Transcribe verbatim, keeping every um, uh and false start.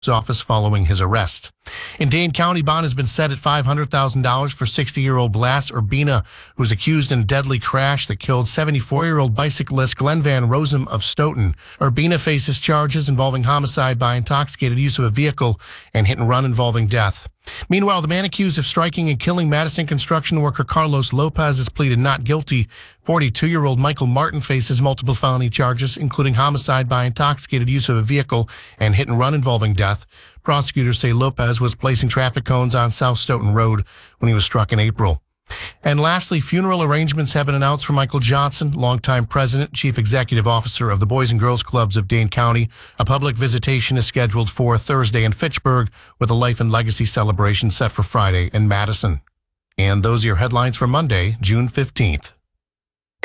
office following his arrest. In Dane County, bond has been set at five hundred thousand dollars for sixty-year-old Blas Urbina, who was accused in a deadly crash that killed seventy-four-year-old bicyclist Glenn Van Rossum of Stoughton. Urbina faces charges involving homicide by intoxicated use of a vehicle and hit and run involving death. Meanwhile, the man accused of striking and killing Madison construction worker Carlos Lopez has pleaded not guilty. forty-two-year-old Michael Martin faces multiple felony charges, including homicide by intoxicated use of a vehicle and hit and run involving death. Prosecutors say Lopez was placing traffic cones on South Stoughton Road when he was struck in April. And lastly, funeral arrangements have been announced for Michael Johnson, longtime president, chief executive officer of the Boys and Girls Clubs of Dane County. A public visitation is scheduled for Thursday in Fitchburg, with a life and legacy celebration set for Friday in Madison. And those are your headlines for Monday, June fifteenth.